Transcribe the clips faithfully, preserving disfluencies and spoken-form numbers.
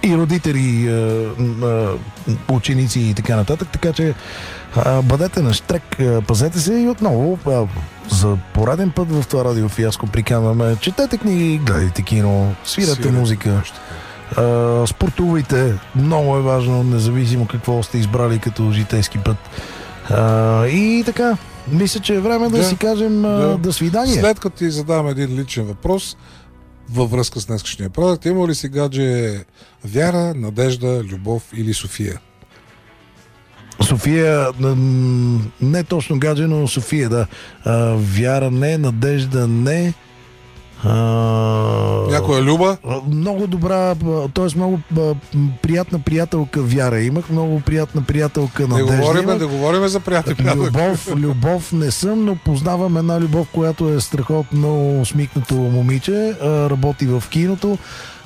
и родители, ученици и така нататък. Така че бъдете на штрек, пазете се и отново за пореден път в това радиофиаско приканваме. Четете книги, гледайте кино, свирате Свирете, музика, спортувайте. Много е важно, независимо какво сте избрали като житейски път. И така, мисля, че е време да, да си кажем да. до свидание. След като ти задавам един личен въпрос във връзка с днескашния празник, има ли си гадже вяра, надежда, любов или София? София, не точно гадже, но София, да. Вяра не, надежда не. Uh, Някоя Люба? Много добра, т.е. много приятна приятелка Вяра имах, много приятна приятелка Надежда. Не говорим, да говорим за приятелка. Любов, любов не съм, но познавам една любов, която е страхотно усмихнато момиче, работи в киното.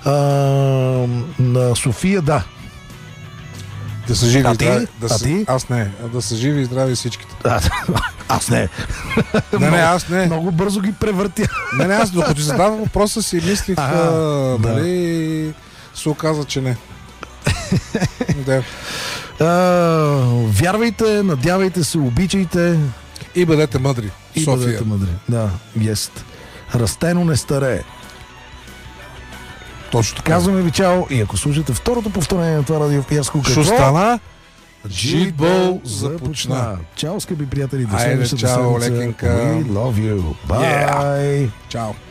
На София, да. Да са живи а и здрави. Да а са... ти? Аз не. Да са живи и здрави всичките. А, аз не. Не, не, аз не. Много бързо ги превъртя. Не, не, аз докато задавам въпроса си мислих, а, а, да. нали, се оказа, че не. Да. А, вярвайте, надявайте се, обичайте. И бъдете мъдри. И София. бъдете мъдри. Да, ест. Растено не старее. Точно така. Казваме ви чао и ако слушате второто повторение на това радиофиаско, какво? Шо стана? Джитбол започна. Чао, скъпи приятели. До Айде, следващата чао, седмица. лекенка. We love you. Bye. Yeah. Чао.